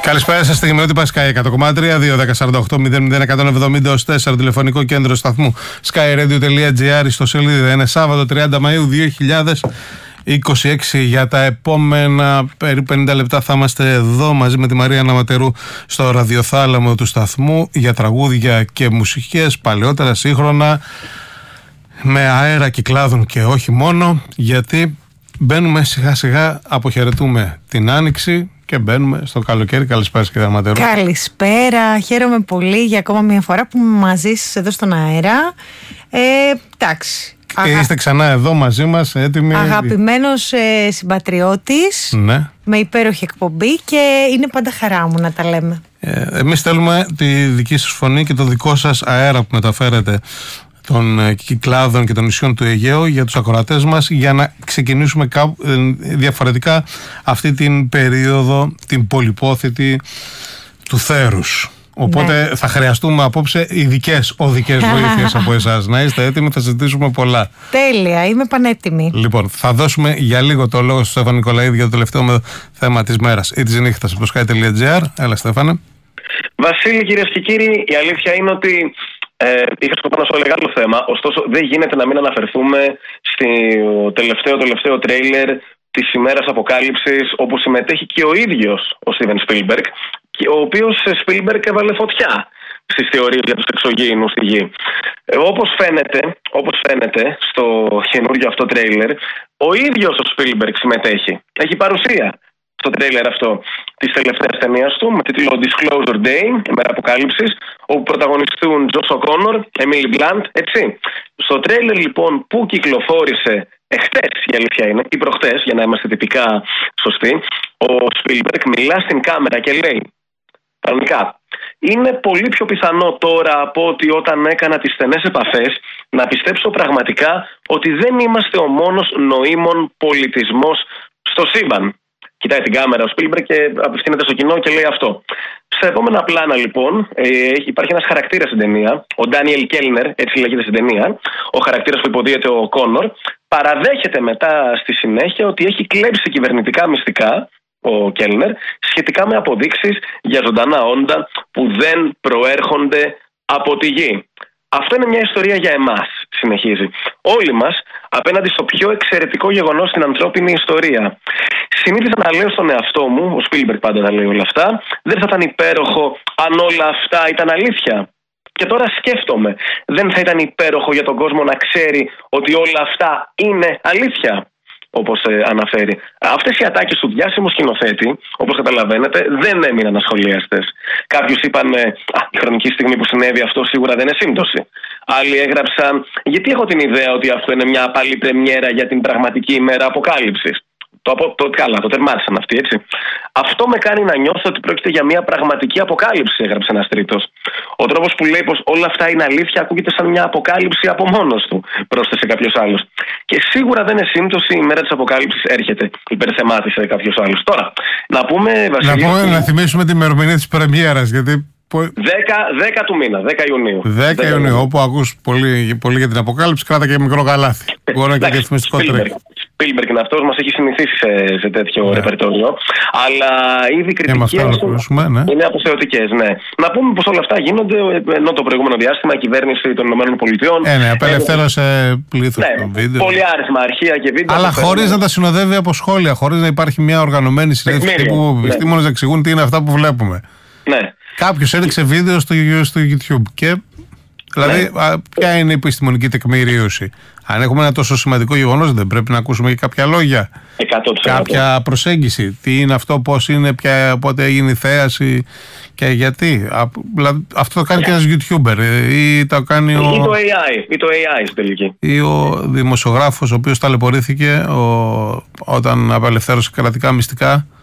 Καλησπέρα σας, στιγμιότυπα Sky 100,3, 2-10-48-00-170-4, τηλεφωνικό κέντρο σταθμού skyradio.gr, στο σελίδα. Είναι Σάββατο 30 Μαΐου 2026. Για τα επόμενα περίπου 50 λεπτά θα είμαστε εδώ μαζί με τη Μαρία Ναματερού στο ραδιοθάλαμο του σταθμού για τραγούδια και μουσικές, παλαιότερα, σύγχρονα, με αέρα κυκλάδων και όχι μόνο, γιατί μπαίνουμε σιγά σιγά, αποχαιρετούμε την Άνοιξη και μπαίνουμε στο καλοκαίρι. Καλησπέρα, κύριε Ναματερού. Καλησπέρα, χαίρομαι πολύ για ακόμα μια φορά που είμαι μαζί σας εδώ στον αέρα. Εντάξει. Είστε ξανά εδώ μαζί μας, έτοιμοι. Αγαπημένος συμπατριώτης, ναι, με υπέροχη εκπομπή και είναι πάντα χαρά μου να τα λέμε. Εμείς θέλουμε τη δική σας φωνή και το δικό σας αέρα που μεταφέρετε των κυκλάδων και των νησιών του Αιγαίου για τους ακροατές μας, για να ξεκινήσουμε διαφορετικά αυτή την περίοδο, την πολυπόθητη του θέρους. Οπότε θα χρειαστούμε απόψε οδικές βοήθειες από εσάς. Να είστε έτοιμοι, θα συζητήσουμε πολλά. Τέλεια, είμαι πανέτοιμη. Λοιπόν, θα δώσουμε για λίγο το λόγο στον Στέφανο Νικολαίδη για το τελευταίο θέμα της μέρας ή της νύχτας από το sky.gr. Έλα, Στέφανε. Βασίλη, κυρίες και κύριοι, η αλήθεια είναι ότι είχα σκοπό να σου έλεγα άλλο θέμα. Ωστόσο, δεν γίνεται να μην αναφερθούμε στο τελευταίο τρέιλερ της ημέρας αποκάλυψης, όπου συμμετέχει και ο ίδιος ο Στίβεν Σπίλμπεργκ, ο οποίος Σπίλμπεργκ έβαλε φωτιά στις θεωρίες για τους εξωγήινους στη γη. Όπως φαίνεται στο καινούργιο αυτό τρέιλερ, ο ίδιος ο Σπίλμπεργκ συμμετέχει. Έχει παρουσία στο τρέιλερ αυτό της τελευταίας ταινίας του με τίτλο Disclosure Day, ημέρα αποκάλυψης, όπου πρωταγωνιστούν Josh O'Connor, Emily Blunt, έτσι. Στο τρέιλερ λοιπόν που κυκλοφόρησε εχθές, η αλήθεια είναι, ή προχθές, για να είμαστε τυπικά σωστοί, ο Spielberg μιλά στην κάμερα και λέει κανονικά: είναι πολύ πιο πιθανό τώρα από ότι όταν έκανα τις στενές επαφές να πιστέψω πραγματικά ότι δεν είμαστε ο μόνος νοήμων πολιτισμός στο σύμπαν. Κοιτάει την κάμερα ο Spielberg και απευθύνεται στο κοινό και λέει αυτό. Στα επόμενα πλάνα λοιπόν υπάρχει ένας χαρακτήρας στην ταινία, ο Daniel Kellner, έτσι λέγεται στην ταινία, ο χαρακτήρας που υποδίεται ο Connor, παραδέχεται μετά στη συνέχεια ότι έχει κλέψει κυβερνητικά μυστικά ο Kellner σχετικά με αποδείξεις για ζωντανά όντα που δεν προέρχονται από τη γη. Αυτό είναι μια ιστορία για εμάς, συνεχίζει. Όλοι μας απέναντι στο πιο εξαιρετικό γεγονός στην ανθρώπινη ιστορία. Συνήθιζα να λέω στον εαυτό μου, ο Spielberg πάντα τα λέει όλα αυτά, δεν θα ήταν υπέροχο αν όλα αυτά ήταν αλήθεια. Και τώρα σκέφτομαι, δεν θα ήταν υπέροχο για τον κόσμο να ξέρει ότι όλα αυτά είναι αλήθεια, όπως αναφέρει. Αυτές οι ατάκες του διάσημου σκηνοθέτη, όπως καταλαβαίνετε, δεν έμειναν ασχολίαστες. Κάποιους είπαν, η χρονική στιγμή που συνέβη αυτό σίγουρα δεν είναι σύμπτωση. Άλλοι έγραψαν, γιατί έχω την ιδέα ότι αυτό είναι μια απαλή πρεμιέρα για την πραγματική ημέρα αποκάλυψης. Το τερμάτισαν αυτοί, έτσι. Αυτό με κάνει να νιώθω ότι πρόκειται για μια πραγματική αποκάλυψη, έγραψε ένας τρίτος. Ο τρόπος που λέει πως όλα αυτά είναι αλήθεια ακούγεται σαν μια αποκάλυψη από μόνος του, πρόσθεσε κάποιος άλλος. Και σίγουρα δεν είναι σύμπτωση, η μέρα της αποκάλυψης έρχεται, υπερθεμάτισε κάποιος άλλος. Τώρα, να πούμε, Βασίλη. Να θυμίσουμε την ημερομηνία της πρεμιέρας, γιατί. 10 του μήνα, 10 Ιουνίου. 10 Ιουνίου, όπου ακούς πολύ για την αποκάλυψη, κράτα και μικρό καλάθι. Μπορεί να είναι και διαφημιστικό τρέχει. Σπίλμπεργκ είναι αυτός, μας έχει συνηθίσει σε τέτοιο ρεπερτόριο. Αλλά ήδη κριτικές είναι αποθεωτικές, ναι. Να πούμε πως όλα αυτά γίνονται ενώ το προηγούμενο διάστημα η κυβέρνηση των ΗΠΑ. Ναι, απελευθέρωσε πλήθος των βίντεο. Πολύ άριθμα αρχεία και βίντεο. Αλλά χωρίς να τα συνοδεύει από σχόλια, χωρίς να υπάρχει μια οργανωμένη συνέντευξη που επιστήμονες εξηγούν τι είναι αυτά που βλέπουμε. Ναι. Κάποιος έδειξε βίντεο στο YouTube και. Δηλαδή, ποια είναι η επιστημονική τεκμηρίωση? Αν έχουμε ένα τόσο σημαντικό γεγονός, δεν πρέπει να ακούσουμε και κάποια λόγια, 100%. κάποια προσέγγιση? Τι είναι αυτό, πώς είναι, πότε έγινε η θέαση και γιατί? Δηλαδή, αυτό το κάνει και ένας YouTuber ή το κάνει ή το AI στην τελική. Ή ο δημοσιογράφος ο οποίος ταλαιπωρήθηκε όταν απελευθέρωσε κρατικά μυστικά